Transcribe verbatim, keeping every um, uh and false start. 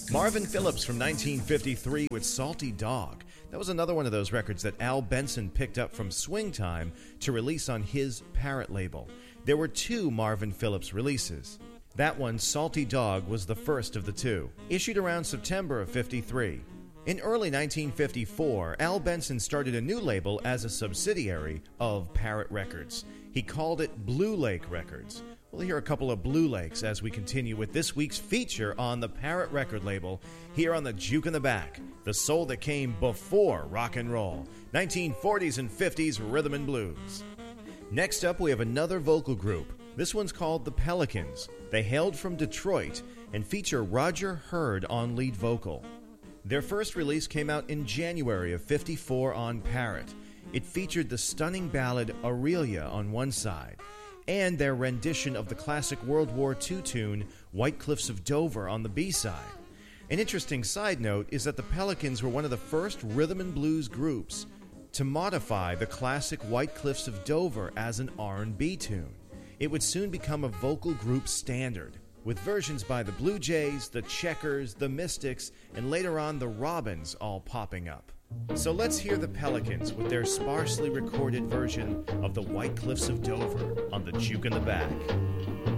Marvin Phillips from nineteen fifty-three with Salty Dog. That was another one of those records that Al Benson picked up from Swing Time to release on his Parrot label. There were two Marvin Phillips releases. That one, Salty Dog, was the first of the two, issued around September of fifty-three. In early nineteen fifty-four, Al Benson started a new label as a subsidiary of Parrot Records. He called it Blue Lake Records. We'll hear a couple of Blue Lakes as we continue with this week's feature on the Parrot record label here on the Juke in the Back, the soul that came before rock and roll, nineteen forties and fifties rhythm and blues. Next up, we have another vocal group. This one's called the Pelicans. They hailed from Detroit and feature Roger Hurd on lead vocal. Their first release came out in January of fifty-four on Parrot. It featured the stunning ballad Aurelia on one side, and their rendition of the classic World War Two tune White Cliffs of Dover on the B-side. An interesting side note is that the Pelicans were one of the first rhythm and blues groups to modify the classic White Cliffs of Dover as an R and B tune. It would soon become a vocal group standard, with versions by the Blue Jays, the Checkers, the Mystics, and later on the Robins all popping up. So let's hear the Pelicans with their sparsely recorded version of the White Cliffs of Dover on the Juke in the Back.